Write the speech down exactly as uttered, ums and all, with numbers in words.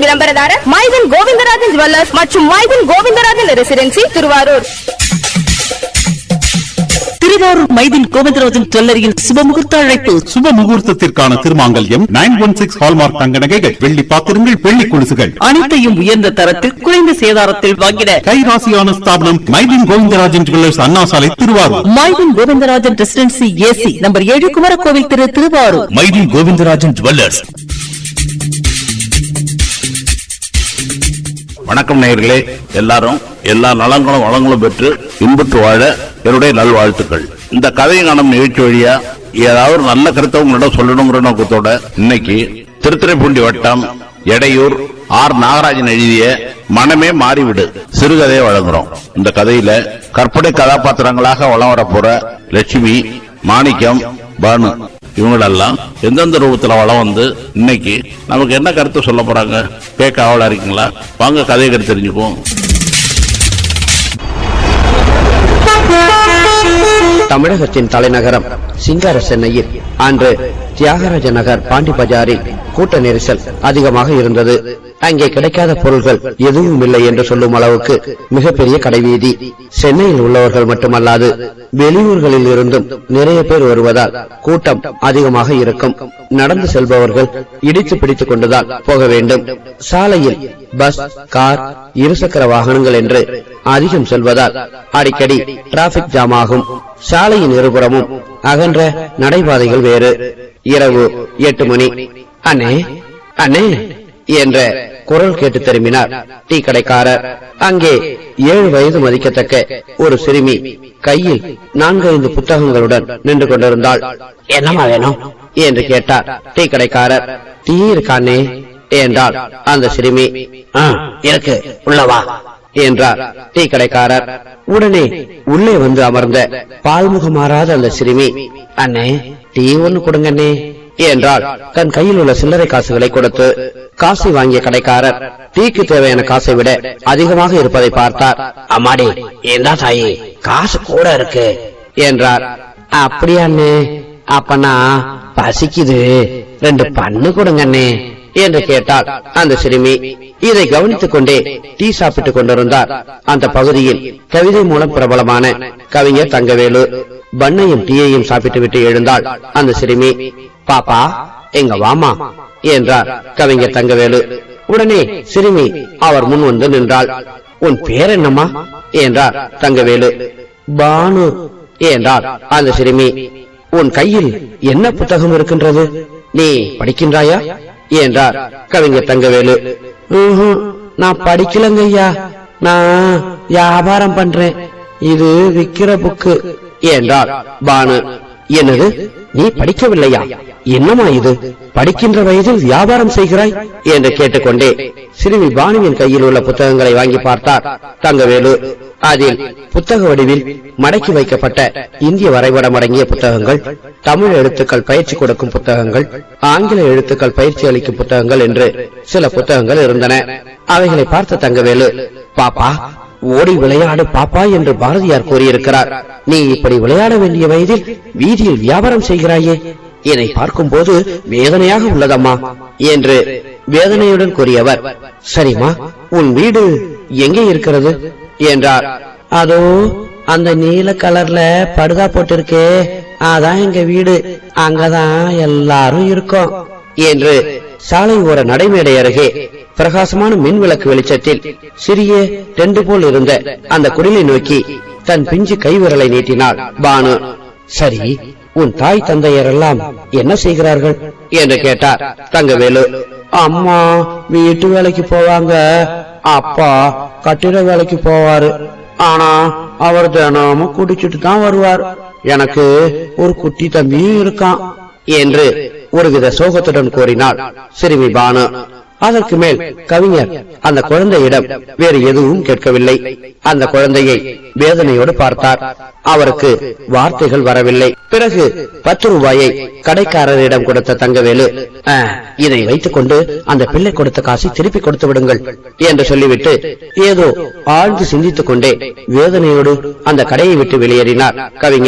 விளம்பரதாரர் மைதன் கோவிந்தராஜன் ஜுவல்லர்ஸ் மற்றும் மைதன் கோவிந்தராஜன் ரெசிடென்சி திருவாரூர். திருவாரூர் மைதின் கோவிந்தராஜன் ஜுவல்லரியில் சுபமுகூர்த்த அழைப்பு. சுப முகூர்த்தத்திற்கான திருமாங்கல்யம் நைன் ஒன் சிக்ஸ் ஹால்மார்க் தங்க நகைகள், வெள்ளி பாத்திரங்கள், வெள்ளி கொலுசுகள் அனைத்தையும் உயர்ந்த தரத்தில் குறைந்த சேதாரத்தில் வாங்கிட கைராசியான ஸ்தாபனம் மைதின் கோவிந்தராஜன் ஜுவல்லர்ஸ், அண்ணா சாலை, Thiruvarur. Mydeen Govindarajan residency AC number ஏழு, குமரகோவில் திரு, திருவாரூர். மைதின் கோவிந்தராஜன் ஜுவல்லர்ஸ். வணக்கம் நேயர்களே, எல்லாரும் எல்லா நலங்களும் வளங்களும் பெற்று இன்புற்று வாழ என்னுடைய நல்வாழ்த்துக்கள். இந்த கதை காணும் நிகழ்ச்சி வழியா ஏதாவது நல்ல கருத்தை உங்களிடம் சொல்லணுங்கிற நோக்கத்தோட இன்னைக்கு திருத்துறைப்பூண்டி வட்டம் எடையூர் ஆர் நாகராஜன் எழுதிய மனமே மாறிவிடு சிறுகதையை வழங்குறோம். இந்த கதையில கற்பனை கதாபாத்திரங்களாக வளம் வரப்போற லட்சுமி, மாணிக்கம், பானு இவங்களெல்லாம் எந்தெந்த ரூபத்துல வளம் வந்து இன்னைக்கு நமக்கு என்ன கருத்து சொல்ல போறாங்க கேட்க ஆவலா இருக்கீங்களா? வாங்க கதையை கருத்து தெரிஞ்சுக்குவோம். தமிழகத்தின் தலைநகரம் சிங்கார சென்னையில் அன்று தியாகராஜ நகர் பாண்டி பஜாரில் கூட்ட நெரிசல் அதிகமாக இருந்தது. அங்கே கிடைக்காத பொருள்கள் எதுவும் இல்லை என்று சொல்லும் அளவுக்கு மிகப்பெரிய கடைவீதி. சென்னையில் உள்ளவர்கள் மட்டுமல்லாது வெளியூர்களில் இருந்தும் நிறைய பேர் வருவதால் கூட்டம் அதிகமாக இருக்கும். நடந்து செல்பவர்கள் இடித்து பிடித்துக் கொண்டுதான் போக வேண்டும். சாலையில் பஸ், கார், இருசக்கர வாகனங்கள் என்று அதிகம் செல்வதால் அடிக்கடி டிராபிக் ஜாம் ஆகும். சாலையின் இருபுறமும் அகன்ற நடைபாதைகள் வேறு. இரவு எட்டு மணி. அண்ணே அண்ணே என்ற குரல் கேட்டு திரும்பினார் டீ கடைக்காரர். அங்கே ஏழு வயது மதிக்கத்தக்க ஒரு சிறுமி கையில் நான்கைந்து புத்தகங்களுடன் நின்று கொண்டிருந்தாள். என்னமா வேணும் என்று கேட்டார் டீ கடைக்காரர். டீ இருக்கானே என்றாள் அந்த சிறுமி. இருக்கு, உள்ளவா என்றார் டீ கடைக்காரர். உடனே உள்ளே வந்து அமர்ந்த பால்முகம் மாறாத அந்த சிறுமி, அண்ணே டீ ஒன்னு கொடுங்கண்ணே என்றால் தன் கையில் உள்ள சில்லறை காசுகளை கொடுத்து காசை வாங்கிய கடைக்காரர் டீக்கு தேவையான காசை விட அதிகமாக இருப்பதை பார்த்தார். அம்மாடி, ஏண்டா தாயி, காசு கூட இருக்கு என்றார். அப்படியாண்ணே, அப்பனா பசிக்குது, ரெண்டு பண்ணு கொடுங்கண்ணே என்று கேட்டாள் அந்த சிறுமி. இதை கவனித்துக் கொண்டே டீ சாப்பிட்டுக் கொண்டிருந்தார் அந்த பகுதியில் கவிதை மூலம் பிரபலமான கவிஞர் தங்கவேலு. பண்ணையும் டீயையும் சாப்பிட்டு விட்டு எழுந்தாள் அந்த சிறுமி. பாப்பா, எங்க வாமா என்றார் கவிஞர் தங்கவேலு. உடனே சிறுமி அவர் முன் வந்து நின்றாள். உன் பேர் என்னம்மா என்றார் தங்கவேலு. பானு என்றார் அந்த சிறுமி. உன் கையில் என்ன புத்தகம் இருக்கின்றது? நீ படிக்கின்றாயா என்றார் கவிஞர் தங்கவேலு. நான் படிக்கலங்கய்யா, நான் வியாபாரம் பண்றேன், இது விக்கிற புக்கு என்றார் பானு. என்னது, நீ படிக்கவில்லையா? என்னமா இது, படிக்கின்ற வயதில் வியாபாரம் செய்கிறாய் என்று கேட்டுக்கொண்டே சிறுமி பானுவின் கையில் உள்ள புத்தகங்களை வாங்கி பார்த்தார் தங்கவேலு. அதில் புத்தக வடிவில் மடக்கி வைக்கப்பட்ட இந்திய வரைபடம் அடங்கிய புத்தகங்கள், தமிழ் எழுத்துக்கள் பயிற்சி கொடுக்கும் புத்தகங்கள், ஆங்கில எழுத்துக்கள் பயிற்சி அளிக்கும் புத்தகங்கள் என்று சில புத்தகங்கள் இருந்தன. அவைகளை பார்த்த தங்கவேலு, பாப்பா, ஓடி விளையாடு பாப்பா என்று பாரதியார் கூறியிருக்கிறார். நீ இப்படி விளையாட வேண்டிய வயதில் வீதியில் வியாபாரம் செய்கிறாயே, இதை பார்க்கும் போது வேதனையாக உள்ளதம்மா என்று வேதனையுடன் கூறியவர், சரிம்மா, உன் வீடு எங்கே இருக்கிறது என்றார். அதோ அந்த நீல கலர்ல படுதா போட்டிருக்கே, அதான் எங்க வீடு, அங்கதான் எல்லாரும் இருக்கோம் என்று சாலை ஓர நடைமேடை அருகே பிரகாசமான மின் விளக்கு வெளிச்சத்தில் சிறிய டெண்டு போல் இருந்த அந்த குடிலை நோக்கி தன் பிஞ்சு கைவிரலை நீட்டினாள் பானு. சரி, உன் தாய் தந்தையர் எல்லாம் என்ன செய்கிறார்கள் என்று கேட்டார் தங்கவேலு. அம்மா வீட்டு வேலைக்கு போவாங்க, அப்பா கட்டிட வேலைக்கு போவாரு, ஆனா அவர் தினமும் குடிச்சிட்டு தான் வருவார். எனக்கு ஒரு குட்டி தம்பியும் இருக்கான் என்று ஒருவித சோகத்துடன் கூறினாள் சிறுமி பானு. அதற்கு மேல் கவிஞர் அந்த குழந்தையிடம் வேறு எதுவும் கேட்கவில்லை. அந்த குழந்தையை வேதனையோடு பார்த்தார். அவருக்கு வார்த்தைகள் வரவில்லை. பிறகு பத்து ரூபாயை கடைக்காரரிடம் கொடுத்த தங்கவேலு, இதை வைத்துக் கொண்டு அந்த பிள்ளை கொடுத்த காசை திருப்பி கொடுத்து விடுங்கள் என்று சொல்லிவிட்டு ஏதோ ஆழ்ந்து சிந்தித்துக் கொண்டே வேதனையோடு அந்த கடையை விட்டு வெளியேறினார் கவிஞர்.